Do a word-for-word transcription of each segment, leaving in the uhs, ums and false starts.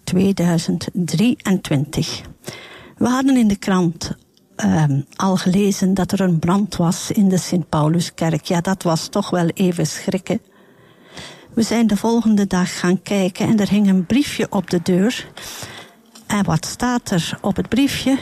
tweeduizend drieëntwintig. We hadden in de krant uh, al gelezen dat er een brand was in de Sint-Pauluskerk. Ja, dat was toch wel even schrikken. We zijn de volgende dag gaan kijken en er hing een briefje op de deur. En wat staat er op het briefje?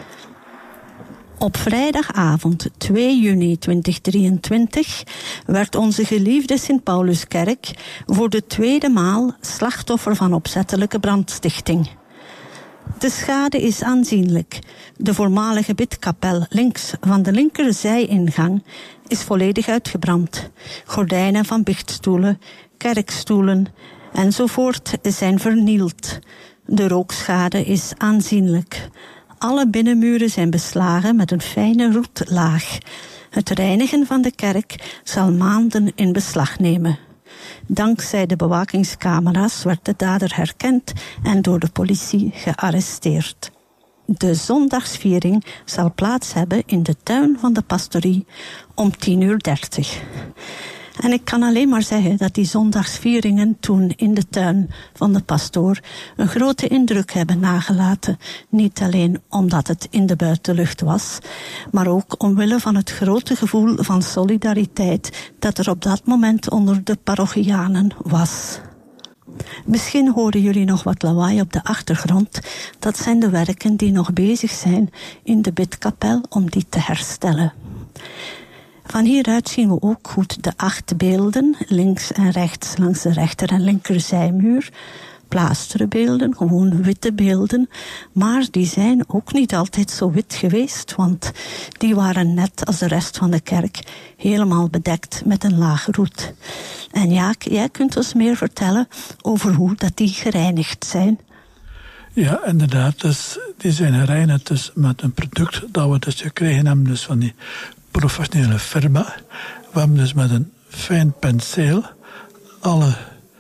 Op vrijdagavond twee juni tweeduizend drieëntwintig werd onze geliefde Sint-Pauluskerk voor de tweede maal slachtoffer van opzettelijke brandstichting. De schade is aanzienlijk. De voormalige bidkapel links van de linkerzijingang is volledig uitgebrand. Gordijnen van biechtstoelen, kerkstoelen enzovoort zijn vernield. De rookschade is aanzienlijk. Alle binnenmuren zijn beslagen met een fijne roetlaag. Het reinigen van de kerk zal maanden in beslag nemen. Dankzij de bewakingscamera's werd de dader herkend en door de politie gearresteerd. De zondagsviering zal plaats hebben in de tuin van de pastorie om tien uur dertig. En ik kan alleen maar zeggen dat die zondagsvieringen toen in de tuin van de pastoor een grote indruk hebben nagelaten. Niet alleen omdat het in de buitenlucht was, maar ook omwille van het grote gevoel van solidariteit dat er op dat moment onder de parochianen was. Misschien horen jullie nog wat lawaai op de achtergrond. Dat zijn de werken die nog bezig zijn in de bidkapel om die te herstellen. Van hieruit zien we ook goed de acht beelden, links en rechts langs de rechter- en linkerzijmuur. Plaasteren beelden, gewoon witte beelden. Maar die zijn ook niet altijd zo wit geweest, want die waren net als de rest van de kerk helemaal bedekt met een laag roet. En Jaak, jij kunt ons meer vertellen over hoe dat die gereinigd zijn. Ja, inderdaad. Dus die zijn gereinigd dus met een product dat we dus gekregen hebben dus van die professionele firma. We hebben dus met een fijn penseel alle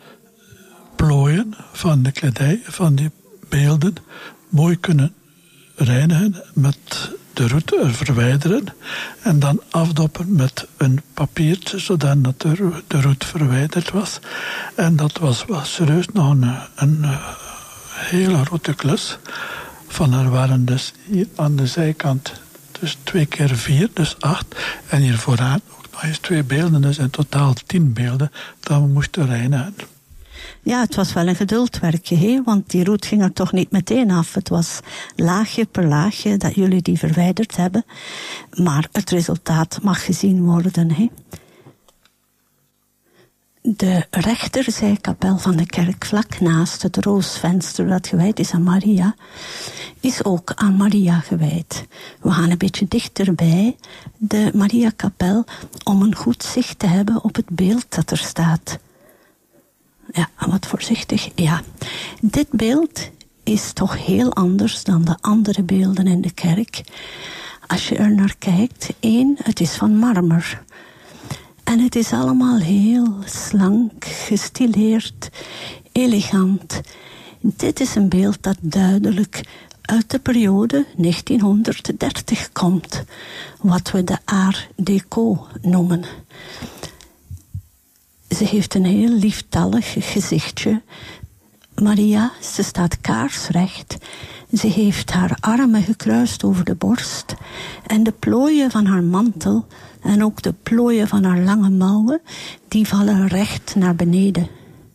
plooien van de kledij, van die beelden, mooi kunnen reinigen, met de roet er verwijderen en dan afdoppen met een papiertje, zodat de, de roet verwijderd was. En dat was wel serieus nog een, een, een hele grote klus. Van er waren dus hier aan de zijkant dus twee keer vier, dus acht. En hier vooraan ook nog eens twee beelden, dus in totaal tien beelden dat we moesten reinigen. Ja, het was wel een geduldwerkje, hè? Want die roet ging er toch niet meteen af. Het was laagje per laagje dat jullie die verwijderd hebben. Maar het resultaat mag gezien worden, hè? De rechterzijkapel van de kerk, vlak naast het roosvenster dat gewijd is aan Maria, is ook aan Maria gewijd. We gaan een beetje dichterbij de Mariakapel om een goed zicht te hebben op het beeld dat er staat. Ja, wat voorzichtig. Ja, dit beeld is toch heel anders dan de andere beelden in de kerk. Als je er naar kijkt, één, het is van marmer. En het is allemaal heel slank, gestileerd, elegant. Dit is een beeld dat duidelijk uit de periode negentienhonderddertig komt. Wat we de Art Deco noemen. Ze heeft een heel lieftallig gezichtje. Maria, ze staat kaarsrecht. Ze heeft haar armen gekruist over de borst. En de plooien van haar mantel en ook de plooien van haar lange mouwen, die vallen recht naar beneden.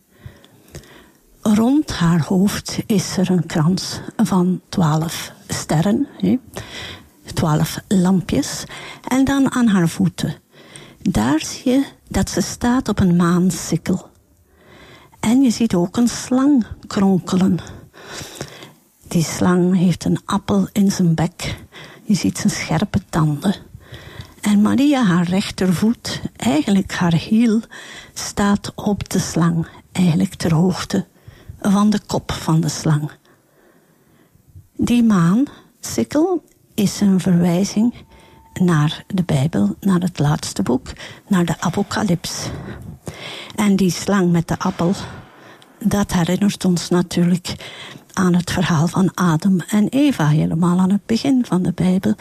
Rond haar hoofd is er een krans van twaalf sterren, hè? twaalf lampjes. En dan aan haar voeten. Daar zie je dat ze staat op een maansikkel. En je ziet ook een slang kronkelen. Die slang heeft een appel in zijn bek. Je ziet zijn scherpe tanden. En Maria, haar rechtervoet, eigenlijk haar hiel, staat op de slang. Eigenlijk ter hoogte van de kop van de slang. Die maansikkel is een verwijzing naar de Bijbel, naar het laatste boek, naar de Apocalyps. En die slang met de appel, dat herinnert ons natuurlijk aan het verhaal van Adam en Eva, helemaal aan het begin van de Bijbel.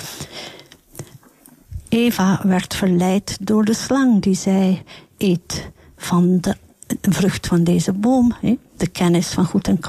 Eva werd verleid door de slang die zei, eet van de vrucht van deze boom, de kennis van goed en kwaad.